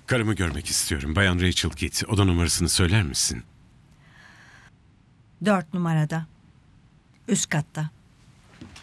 Karımı görmek istiyorum. Bayan Rachel Kidd. Oda numarasını söyler misin? 4 numarada. Üst katta.